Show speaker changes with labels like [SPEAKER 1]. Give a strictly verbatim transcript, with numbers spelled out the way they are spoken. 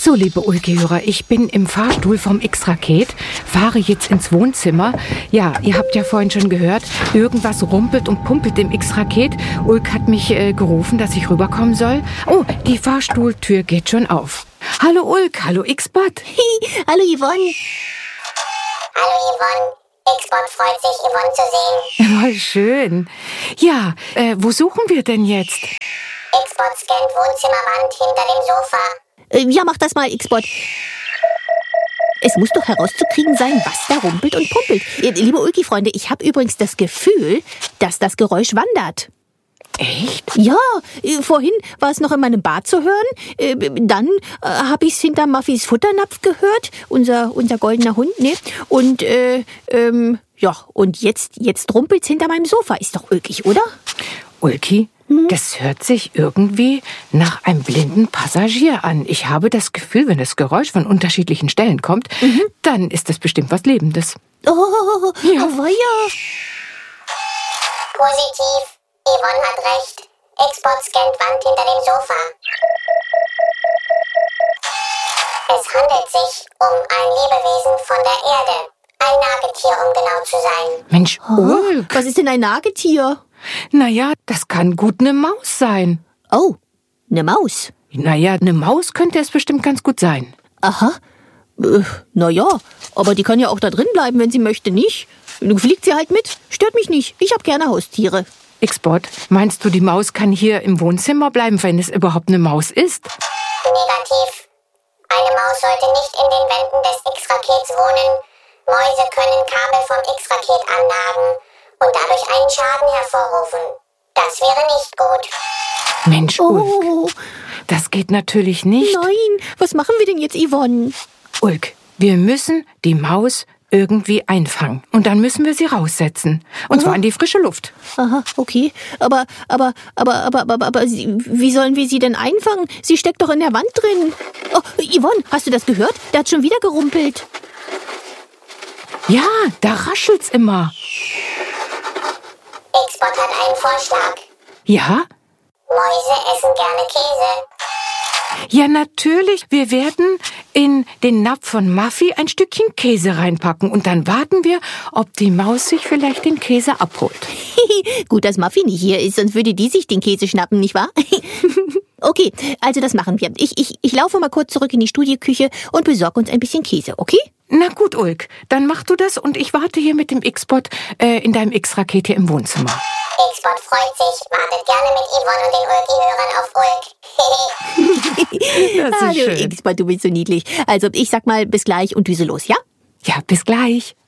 [SPEAKER 1] So, liebe Ulki-Hörer, ich bin im Fahrstuhl vom X-Raket, fahre jetzt ins Wohnzimmer. Ja, ihr habt ja vorhin schon gehört, irgendwas rumpelt und pumpelt im X-Raket. Ulk hat mich äh, gerufen, dass ich rüberkommen soll. Oh, die Fahrstuhltür geht schon auf. Hallo Ulk, hallo X-Bot.
[SPEAKER 2] Hallo Yvonne.
[SPEAKER 3] Hallo Yvonne. X-Bot freut sich, Yvonne zu sehen.
[SPEAKER 1] Voll schön. Ja, äh, wo suchen wir denn jetzt?
[SPEAKER 3] X-Bot scannt Wohnzimmerwand hinter dem Sofa.
[SPEAKER 2] Äh, ja, mach das mal, X-Bot. Es muss doch herauszukriegen sein, was da rumpelt und pumpelt. Äh, liebe Ulki-Freunde, ich habe übrigens das Gefühl, dass das Geräusch wandert.
[SPEAKER 1] Echt?
[SPEAKER 2] Ja, äh, vorhin war es noch in meinem Bad zu hören. Äh, dann äh, habe ich es hinter Muffys Futternapf gehört, unser, unser goldener Hund, ne? Und, äh, ähm, ja, und jetzt, jetzt rumpelt es hinter meinem Sofa. Ist doch ulkig, oder?
[SPEAKER 1] Ulki, hm? Das hört sich irgendwie nach einem blinden Passagier an. Ich habe das Gefühl, wenn das Geräusch von unterschiedlichen Stellen kommt, mhm. dann ist das bestimmt was Lebendes.
[SPEAKER 2] Oh,
[SPEAKER 1] ja.
[SPEAKER 2] Oh, weia.
[SPEAKER 3] Positiv. Yvonne hat recht. X-Bot scannt Wand hinter dem Sofa. Es handelt sich um ein Lebewesen von der Erde. Ein Nagetier, um genau zu sein.
[SPEAKER 1] Mensch,
[SPEAKER 2] Oh,
[SPEAKER 1] Ulk.
[SPEAKER 2] was ist denn ein Nagetier?
[SPEAKER 1] Naja, das kann gut eine Maus sein.
[SPEAKER 2] Oh, eine Maus.
[SPEAKER 1] Naja, eine Maus könnte es bestimmt ganz gut sein.
[SPEAKER 2] Aha. Äh, naja, aber die kann ja auch da drin bleiben, wenn sie möchte, nicht? Dann fliegt sie halt mit. Stört mich nicht. Ich habe gerne Haustiere.
[SPEAKER 1] X-Bot, meinst du, die Maus kann hier im Wohnzimmer bleiben, wenn es überhaupt eine Maus ist?
[SPEAKER 3] Negativ. Eine Maus sollte nicht in den Wänden des X-Rakets wohnen. Mäuse können Kabel vom X-Raket annagen und dadurch einen Schaden hervorrufen. Das wäre nicht gut.
[SPEAKER 1] Mensch, Ulk,
[SPEAKER 2] Oh,
[SPEAKER 1] das geht natürlich nicht.
[SPEAKER 2] nein. Was machen wir denn jetzt, Yvonne?
[SPEAKER 1] Ulk, wir müssen die Maus irgendwie einfangen. Und dann müssen wir sie raussetzen. Und zwar in die frische Luft.
[SPEAKER 2] Aha, okay. Aber, aber, aber, aber, aber, aber, sie, wie sollen wir sie denn einfangen? Sie steckt doch in der Wand drin. Oh, Yvonne, hast du das gehört? Der hat schon wieder gerumpelt.
[SPEAKER 1] Ja, da raschelt's immer.
[SPEAKER 3] X-Bot hat einen Vorschlag.
[SPEAKER 1] Ja?
[SPEAKER 3] Mäuse essen gerne Käse.
[SPEAKER 1] Ja, natürlich. Wir werden in den Napf von Muffy ein Stückchen Käse reinpacken. Und dann warten wir, ob die Maus sich vielleicht den Käse abholt.
[SPEAKER 2] Gut, dass Muffy nicht hier ist, sonst würde die sich den Käse schnappen, nicht wahr? Okay, also das machen wir. Ich, ich, ich laufe mal kurz zurück in die Studioküche und besorge uns ein bisschen Käse, okay?
[SPEAKER 1] Na gut, Ulk. Dann mach du das und ich warte hier mit dem X-Bot äh, in deinem X-Raket hier im Wohnzimmer.
[SPEAKER 3] X-Bot freut sich, wartet gerne mit Yvonne und den Ulki-Hörern auf Ulk.
[SPEAKER 1] Das ist
[SPEAKER 2] Hallo,
[SPEAKER 1] schön.
[SPEAKER 2] X-Bot, du bist so niedlich. Also ich sag mal bis gleich und düse los, ja?
[SPEAKER 1] Ja, bis gleich.